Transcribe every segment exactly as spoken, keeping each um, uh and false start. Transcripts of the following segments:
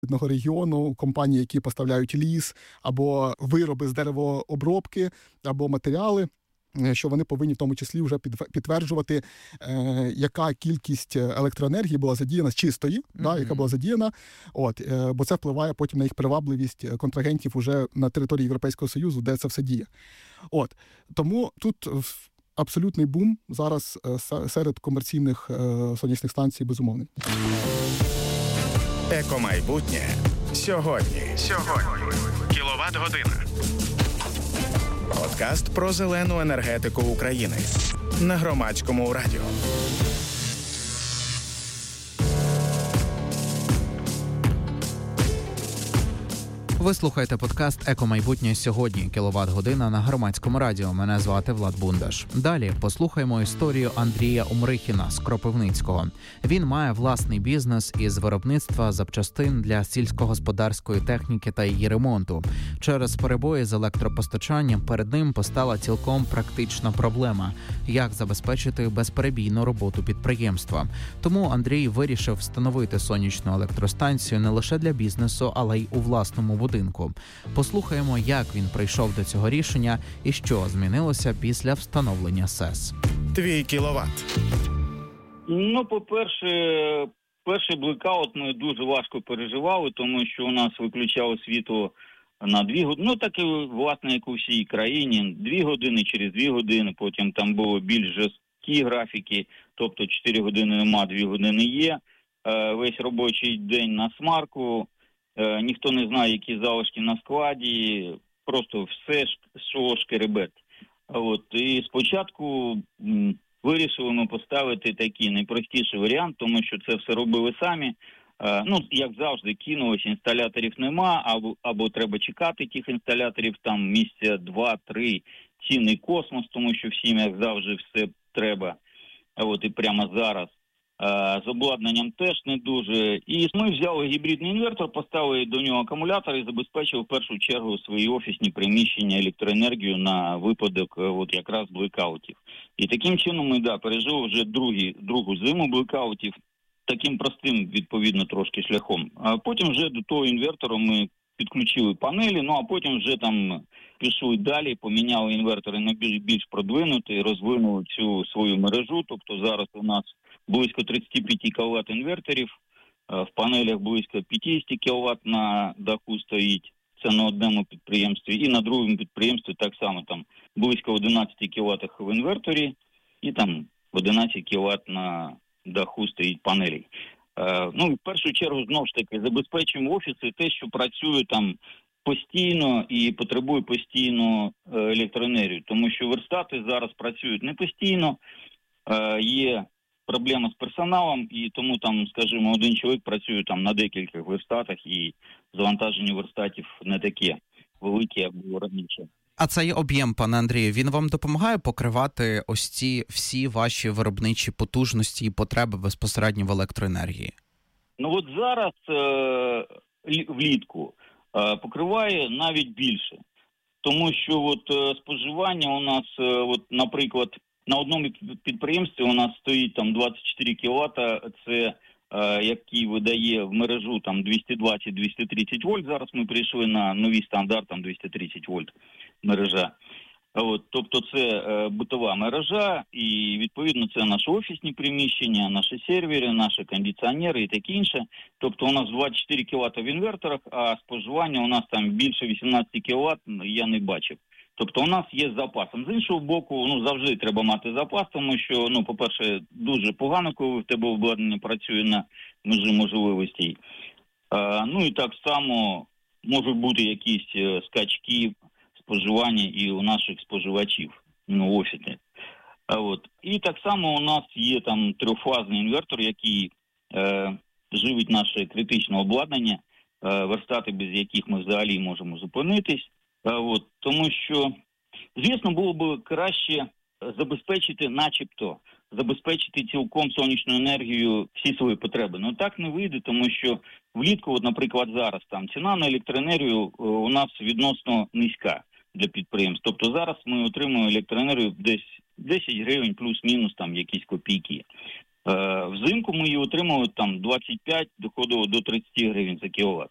одного регіону, компанії, які поставляють ліс, або вироби з деревообробки, або матеріали, що вони повинні в тому числі вже підтверджувати, е, яка кількість електроенергії була задіяна, чистої, mm-hmm. да, яка була задіяна, от, е, бо це впливає потім на їх привабливість контрагентів уже на території Європейського Союзу, де це все діє. От, тому тут абсолютний бум зараз е, серед комерційних е, сонячних станцій, безумовний. Екомайбутнє сьогодні. Сьогодні. Кіловат-година. Подкаст про зелену енергетику України на Громадському радіо. Ви слухаєте подкаст «Екомайбутнє сьогодні. Кіловат-година» на Громадському радіо. Мене звати Влад Бундаш. Далі послухаємо історію Андрія Умрихіна з Кропивницького. Він має власний бізнес із виробництва запчастин для сільськогосподарської техніки та її ремонту. Через перебої з електропостачанням перед ним постала цілком практична проблема – як забезпечити безперебійну роботу підприємства. Тому Андрій вирішив встановити сонячну електростанцію не лише для бізнесу, але й у власному будинку. Послухаємо, як він прийшов до цього рішення і що змінилося після встановлення СЕС. Твій кіловат. Ну, по-перше, перший блекаут ми дуже важко переживали, тому що у нас виключало світло на дві години. Ну, так і, власне, як у всій країні. Дві години через дві години, потім там було більш жорсткі графіки, тобто чотири години нема, дві години є. Весь робочий день на смарку. Е, ніхто не знає, які залишки на складі, просто все йшло шкеребет. От, і спочатку м, вирішили ми поставити такий найпростіший варіант, тому що це все робили самі. Е, ну, як завжди, кинулось, інсталяторів нема, або, або треба чекати тих інсталяторів, там місяця два-три, цінний космос, тому що всім, як завжди, все треба. От, і прямо зараз. З обладнанням теж не дуже. І ми взяли гібридний інвертор, поставили до нього акумулятор і забезпечили в першу чергу свої офісні приміщення електроенергію на випадок от якраз блекаутів. І таким чином ми да, пережили вже другі, другу зиму блекаутів, таким простим, відповідно, трошки шляхом. А потім вже до того інвертору ми підключили панелі, ну а потім вже там пішли далі, поміняли інвертори на більш, більш продвинутий, розвинули цю свою мережу, тобто зараз у нас близько тридцять п'ять кіловат інверторів, в панелях близько п'ятдесят кіловат на даху стоїть, це на одному підприємстві, і на другому підприємстві так само, там близько одинадцять кіловат в інверторі, і там одинадцять кіловат на даху стоїть панелей. Ну, в першу чергу, знову ж таки, забезпечуємо офіси те, що працює там постійно і потребує постійно електроенергію, тому що верстати зараз працюють не постійно, є проблема з персоналом, і тому там, скажімо, один чоловік працює там на декількох верстатах, і завантаження верстатів не таке велике, як було раніше. А цей об'єм, пане Андрію, він вам допомагає покривати ось ці всі ваші виробничі потужності і потреби безпосередньо в електроенергії? Ну от зараз е- влітку е- покриває навіть більше, тому що от е- споживання у нас, е- от, наприклад, на одному підприємстві у нас стоїть там двадцять чотири кіловата, це е, який видає в мережу там двісті двадцять - двісті тридцять вольт. Зараз ми прийшли на новий стандарт, там двісті тридцять вольт мережа. От, тобто це е, битова мережа, і відповідно це наші офісні приміщення, наші сервери, наші кондиціонери і таке інше. Тобто у нас двадцять чотири кіловата в інверторах, а споживання у нас там більше вісімнадцять кіловат, я не бачив. Тобто у нас є з запасом. З іншого боку, ну, завжди треба мати запас, тому що, ну, по-перше, дуже погано, коли в тебе обладнання працює на межі можливостей. А, ну, і так само можуть бути якісь скачки споживання і у наших споживачів, ну, офісних. А, от. І так само у нас є там трьохфазний інвертор, який е, живить наше критичне обладнання, е, верстати, без яких ми взагалі можемо зупинитись. От, тому що, звісно, було б краще забезпечити, начебто, забезпечити цілком сонячну енергію всі свої потреби. Ну так не вийде, тому що влітку, от, наприклад, зараз там ціна на електроенергію у нас відносно низька для підприємств. Тобто зараз ми отримуємо електроенергію десь десять гривень плюс-мінус там якісь копійки. Взимку ми її отримали там двадцять п'ять, доходило до тридцять гривень за кіловат.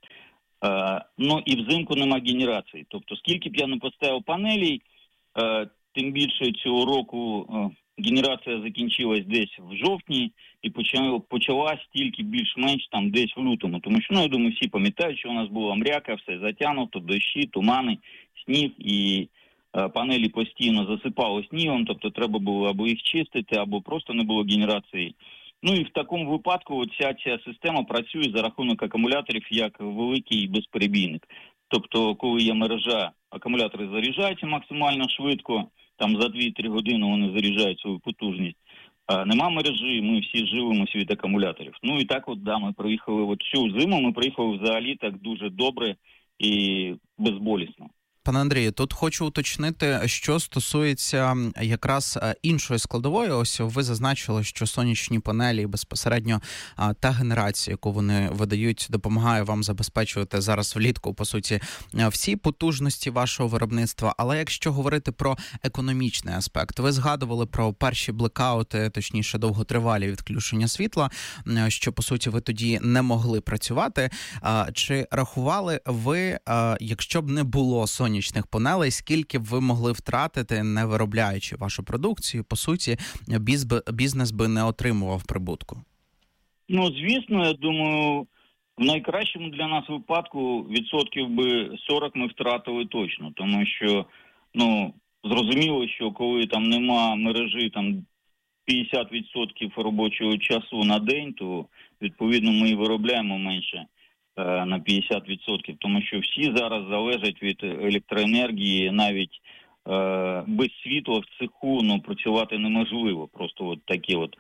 Ну і взимку нема генерації. Тобто скільки б я не поставив панелей, тим більше цього року генерація закінчилась десь в жовтні і почалась тільки більш-менш там десь в лютому. Тому що, ну, я думаю, всі пам'ятають, що у нас була мряка, все затягнуто, дощі, тумани, сніг, і е, панелі постійно засипали снігом, тобто треба було або їх чистити, або просто не було генерації. Ну і в такому випадку ця, ця система працює за рахунок акумуляторів як великий безперебійник. Тобто, коли є мережа, акумулятори заряджаються максимально швидко, там за дві-три години вони заряджають свою потужність. А нема мережі, ми всі живемося від акумуляторів. Ну і так от, да, ми приїхали, от цю зиму ми приїхали взагалі так дуже добре і безболісно. Пане Андрію, тут хочу уточнити, що стосується якраз іншої складової. Ось ви зазначили, що сонячні панелі безпосередньо та генерація, яку вони видають, допомагає вам забезпечувати зараз влітку, по суті, всі потужності вашого виробництва. Але якщо говорити про економічний аспект, ви згадували про перші блекаути, точніше довготривалі відключення світла, що, по суті, ви тоді не могли працювати. Чи рахували ви, якщо б не було сонячних сонячних панелей, скільки б ви могли втратити, не виробляючи вашу продукцію? По суті, бізнес би не отримував прибутку. Ну, звісно, я думаю, в найкращому для нас випадку відсотків би сорок ми втратили точно, тому що, ну, зрозуміло, що коли там нема мережі, там п'ятдесят відсотків робочого часу на день, то, відповідно, ми і виробляємо менше на п'ятдесят відсотків, тому що всі зараз залежать від електроенергії, навіть е, без світла в цеху, ну, працювати неможливо. Просто от таке от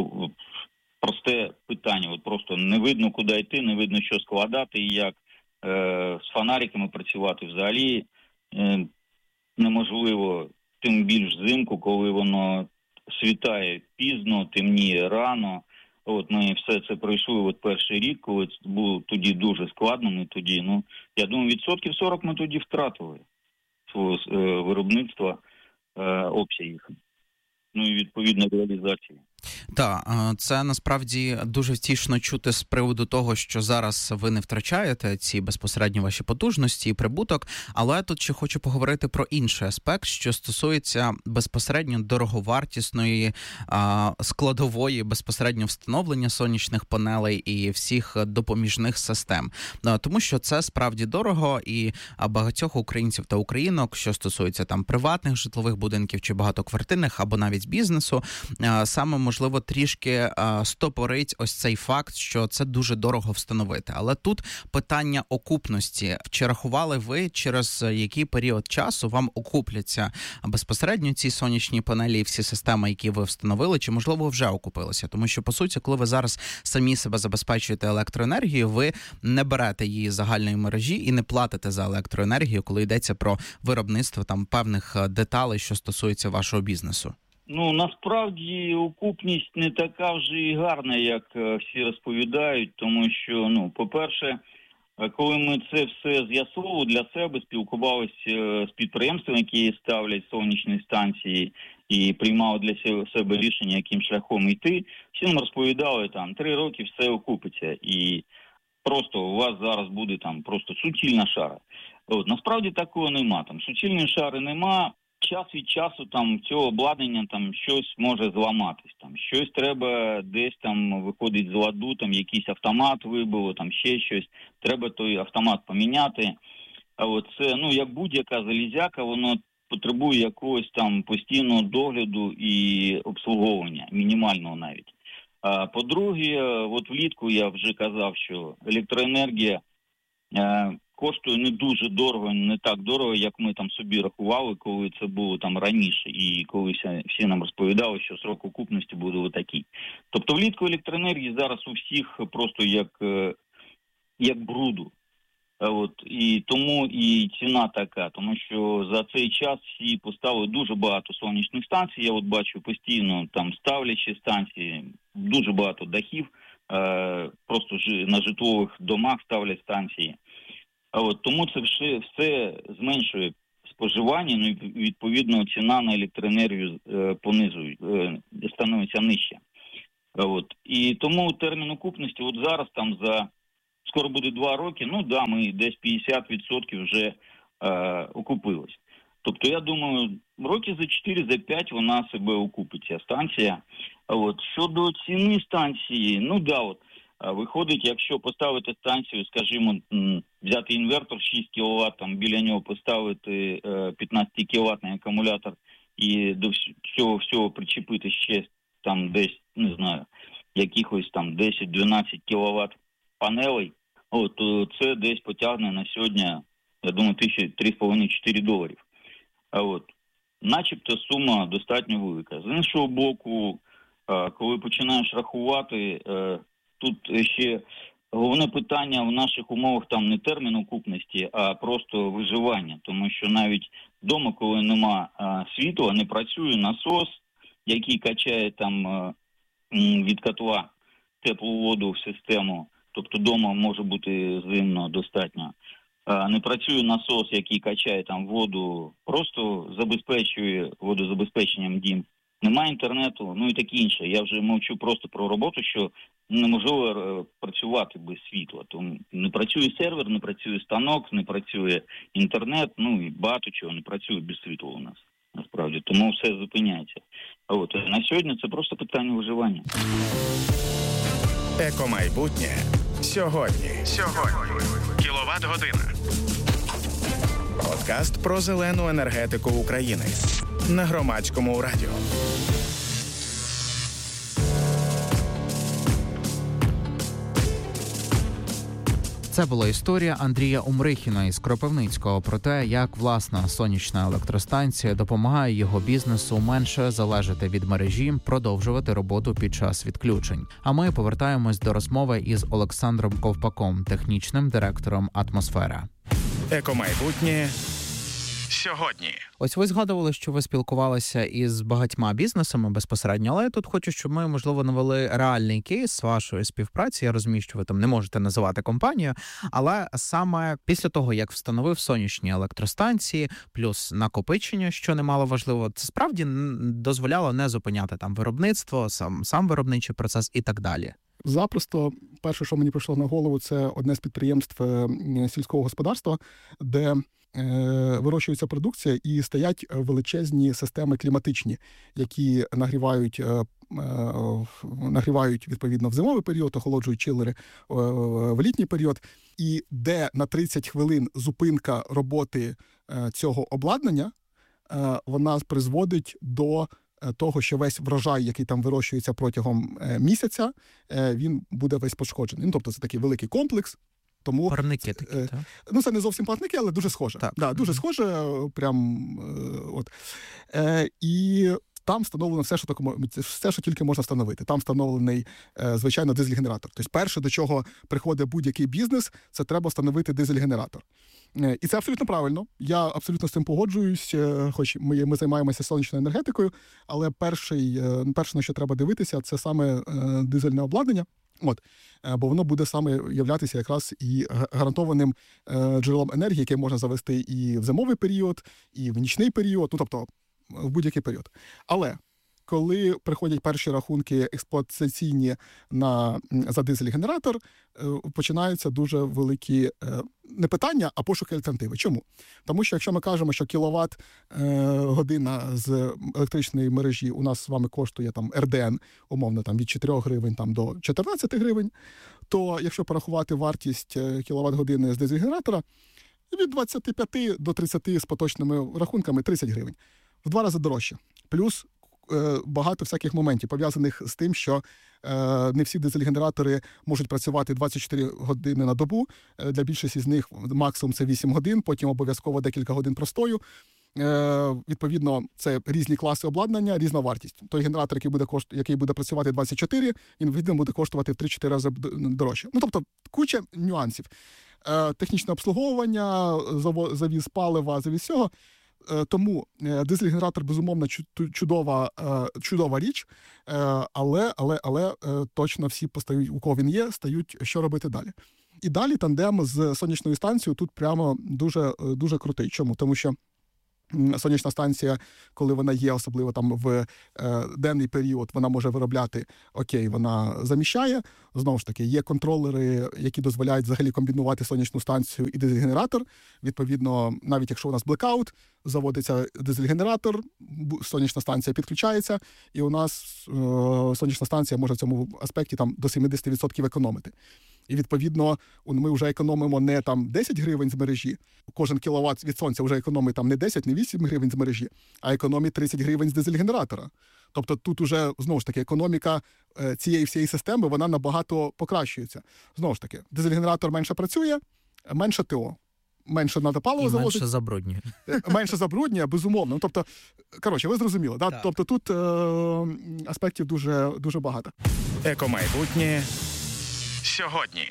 просте питання, от просто не видно, куди йти, не видно, що складати, і як е, з фонариками працювати взагалі е, неможливо, тим більш взимку, коли воно світає пізно, темніє рано. От ми все це пройшли от перший рік, коли це було тоді дуже складно, ми тоді, ну, я думаю, відсотків сорок ми тоді втратили свого е, виробництва, е, обсягів, ну і відповідно реалізації. Так, це насправді дуже втішно чути з приводу того, що зараз ви не втрачаєте ці безпосередньо ваші потужності і прибуток, але я тут ще хочу поговорити про інший аспект, що стосується безпосередньо дороговартісної а, складової безпосередньо встановлення сонячних панелей і всіх допоміжних систем. Тому що це справді дорого, і багатьох українців та українок, що стосується там приватних житлових будинків чи багатоквартирних або навіть бізнесу, саме можливо, трішки а, стопорить ось цей факт, що це дуже дорого встановити. Але тут питання окупності. Чи рахували ви, через який період часу вам окупляться безпосередньо ці сонячні панелі і всі системи, які ви встановили, чи, можливо, вже окупилися? Тому що, по суті, коли ви зараз самі себе забезпечуєте електроенергією, ви не берете її з загальної мережі і не платите за електроенергію, коли йдеться про виробництво там певних деталей, що стосується вашого бізнесу. Ну, насправді, окупність не така вже і гарна, як всі розповідають, тому що, ну, по-перше, коли ми це все з'ясовували для себе, спілкувалися з підприємствами, які ставлять сонячні станції, і приймали для себе рішення, яким шляхом йти, всі нам розповідали, там, три роки все окупиться, і просто у вас зараз буде там просто суцільна шара. От, насправді такого нема, там суцільної шари нема. Час від часу там цього обладнання там щось може зламатись, там щось треба десь там виходить з ладу, там якийсь автомат вибило, там ще щось, треба той автомат поміняти. А от це, ну, як будь-яка залізяка, воно потребує якогось там постійного догляду і обслуговування, мінімального навіть. А по-друге, от влітку я вже казав, що електроенергія е- коштує не дуже дорого, не так дорого, як ми там собі рахували, коли це було там раніше, і коли всі нам розповідали, що срок окупності буде отакий. Тобто влітку електроенергії зараз у всіх просто як, як бруду. От, і тому і ціна така, тому що за цей час всі поставили дуже багато сонячних станцій, я от бачу постійно там ставлячі станції, дуже багато дахів, просто на житлових домах ставлять станції. А от тому це все, все зменшує споживання, ну і відповідно ціна на електроенергію е, понизує, е, становиться нижче. От. І тому термін окупності от зараз там за скоро буде два роки, ну да, ми десь п'ятдесят відсотків вже е, окупились. Тобто, я думаю, роки за чотири, за п'ять вона себе окупить, ця станція. От. Щодо ціни станції, ну да, от, виходить, якщо поставити станцію, скажімо, взяти інвертор шість кіловат, там біля нього поставити п'ятнадцятикіловатний акумулятор і до всього всього причепити ще там десь, не знаю, якихось там десять-дванадцять кіловат панелей, от, це десь потягне на сьогодні, я думаю, тисячі три з половиною-чотири доларів. А от, начебто сума достатньо велика. З іншого боку, коли починаєш рахувати, тут ще головне питання в наших умовах там не термін окупності, а просто виживання. Тому що навіть вдома, коли нема світла, не працює насос, який качає там від котла теплу воду в систему. Тобто вдома може бути зимно достатньо. Не працює насос, який качає там воду, просто забезпечує водозабезпеченням дім. Немає інтернету, ну і таке інше. Я вже мовчу просто про роботу, що неможливо працювати без світла. Тому не працює сервер, не працює станок, не працює інтернет, ну і багато чого не працює без світла у нас, насправді. Тому все зупиняється. А от на сьогодні це просто питання виживання. Екомайбутнє сьогодні. Сьогодні. Кіловат-година. Подкаст про зелену енергетику України на Громадському радіо. Це була історія Андрія Умрихіна із Кропивницького про те, як власна сонячна електростанція допомагає його бізнесу менше залежати від мережі, продовжувати роботу під час відключень. А ми повертаємось до розмови із Олександром Ковпаком, технічним директором «Атмосфера». Екомайбутнє сьогодні. Ось ви згадували, що ви спілкувалися із багатьма бізнесами безпосередньо, але я тут хочу, щоб ми, можливо, навели реальний кейс вашої співпраці. Я розумію, що ви там не можете називати компанію, але саме після того, як встановив сонячні електростанції, плюс накопичення, що немало важливо, це справді дозволяло не зупиняти там виробництво, сам, сам виробничий процес і так далі. Запросто, перше, що мені прийшло на голову, це одне з підприємств сільського господарства, де вирощується продукція і стоять величезні системи кліматичні, які нагрівають, нагрівають відповідно в зимовий період, охолоджують чилери в літній період. І де на тридцять хвилин зупинка роботи цього обладнання, вона призводить до того, що весь врожай, який там вирощується протягом місяця, він буде весь пошкоджений. Ну, тобто це такий великий комплекс. Тому парники такі, е, так? Ну, це не зовсім парники, але дуже схоже. Так. Да, дуже схоже, прям е, от. Е, і там встановлено все, що тако, все, що тільки можна встановити. Там встановлений, е, звичайно, дизель-генератор. Тобто перше, до чого приходить будь-який бізнес, це треба встановити дизель-генератор. Е, і це абсолютно правильно. Я абсолютно з цим погоджуюсь, е, хоч ми, ми займаємося сонячною енергетикою, але перший, е, перше, на що треба дивитися, це саме е, дизельне обладнання. От, бо воно буде саме являтися якраз і гарантованим е, джерелом енергії, яке можна завести і в зимовий період, і в нічний період, ну тобто в будь-який період. Але коли приходять перші рахунки експлуатаційні на, за дизель-генератор, е, починаються дуже великі е, не питання, а пошуки альтернативи. Чому? Тому що якщо ми кажемо, що кіловат е, година з електричної мережі у нас з вами коштує там ер де ен, умовно, там від чотирьох гривень там, до чотирнадцяти гривень, то якщо порахувати вартість кіловат-години з дизель-генератора, від двадцяти п'яти до тридцяти з поточними рахунками тридцять гривень. В два рази дорожче. Плюс багато всяких моментів, пов'язаних з тим, що е, не всі дизель-генератори можуть працювати двадцять чотири години на добу. Для більшості з них максимум це вісім годин, потім обов'язково декілька годин простою. Е, відповідно, це різні класи обладнання, різна вартість. Той генератор, який буде, кошт... який буде працювати двадцять чотири, він, відповідно, буде коштувати в три-чотири рази дорожче. Ну, тобто, куча нюансів. Е, технічне обслуговування, завіз палива, завіз всього. Тому дизель-генератор, безумовно, чудова, чудова річ, але, але, але точно всі постають, у кого він є, стають, що робити далі. І далі тандем з сонячною станцією тут прямо дуже, дуже крутий. Чому? Тому що сонячна станція, коли вона є, особливо там в е, денний період, вона може виробляти, окей, вона заміщає. Знову ж таки, є контролери, які дозволяють взагалі комбінувати сонячну станцію і дизель-генератор. Відповідно, навіть якщо у нас блекаут, заводиться дизель-генератор, сонячна станція підключається, і у нас е, сонячна станція може в цьому аспекті там до сімдесят відсотків економити. І, відповідно, ми вже економимо не там десять гривень з мережі, кожен кіловат від сонця вже економить там не десять, не вісім гривень з мережі, а економить тридцять гривень з дизель-генератора. Тобто тут уже, знову ж таки, економіка цієї всієї системи, вона набагато покращується. Знову ж таки, дизель-генератор менше працює, менше ТО. Менше треба паливо завозити. Менше забруднює. Менше забруднює, безумовно. Ну, тобто, коротше, ви зрозуміли, да? Тобто тут е- аспектів дуже, дуже багато. Екомайбутнє сьогодні.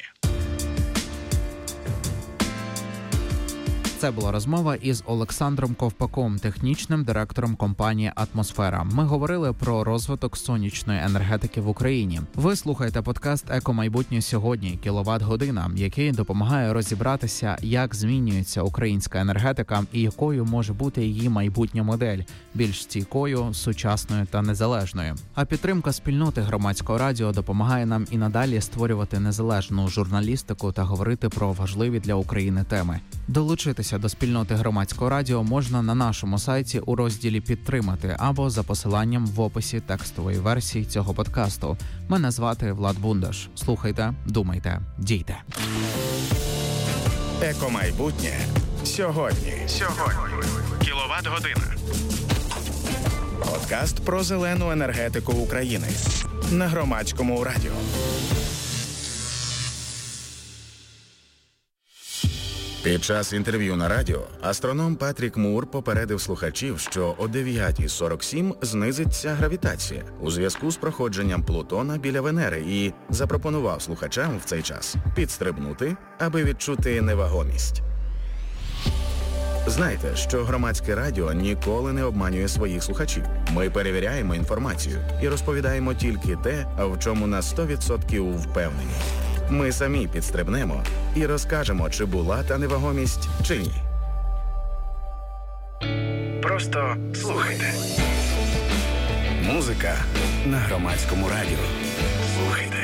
Це була розмова із Олександром Ковпаком, технічним директором компанії «Атмосфера». Ми говорили про розвиток сонячної енергетики в Україні. Ви слухаєте подкаст «Екомайбутнє сьогодні. Кіловат-година», який допомагає розібратися, як змінюється українська енергетика і якою може бути її майбутня модель – більш стійкою, сучасною та незалежною. А підтримка спільноти Громадського радіо допомагає нам і надалі створювати незалежну журналістику та говорити про важливі для України теми. Долучитися до спільноти Громадського радіо можна на нашому сайті у розділі «Підтримати» або за посиланням в описі текстової версії цього подкасту. Мене звати Влад Бундаш. Слухайте, думайте, дійте. Екомайбутнє сьогодні. Сьогодні. Кіловат-година. Подкаст про зелену енергетику України на Громадському радіо. Під час інтерв'ю на радіо астроном Патрік Мур попередив слухачів, що о дев'ята сорок сім знизиться гравітація у зв'язку з проходженням Плутона біля Венери і запропонував слухачам в цей час підстрибнути, аби відчути невагомість. Знайте, що Громадське радіо ніколи не обманює своїх слухачів. Ми перевіряємо інформацію і розповідаємо тільки те, в чому на сто відсотків впевнені. Ми самі підстрибнемо і розкажемо, чи була та невагомість, чи ні. Просто слухайте. Музика на Громадському радіо. Слухайте.